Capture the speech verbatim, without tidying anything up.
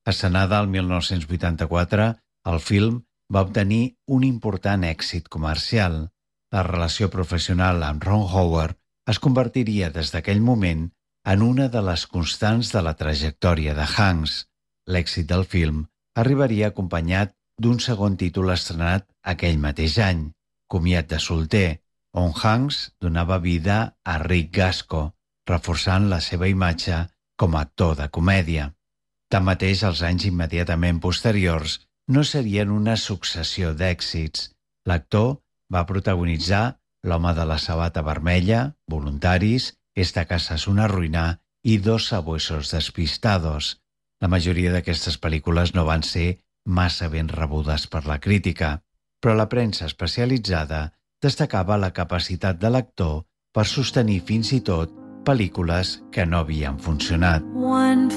Estrenada el mil nou-cents vuitanta-quatre, el film va obtenir un important èxit comercial. La relació professional amb Ron Howard es convertiria des d'aquell moment en una de les constants de la trajectòria de Hanks. L'èxit del film arribaria acompanyat d'un segon títol estrenat aquell mateix any, Comiat de solter, on Hanks donava vida a Rick Gasco, reforçant la seva imatge com a actor de comèdia. Tanmateix, els anys immediatament posteriors no serien una successió d'èxits. L'actor va protagonitzar L'home de la sabata vermella, Voluntaris, Esta casa és una ruïna i Dos sabuesos despistados. La majoria d'aquestes pel·lícules no van ser massa ben rebudes per la crítica, però la premsa especialitzada destacava la capacitat de l'actor per sostenir fins i tot pel·lícules que no havien funcionat.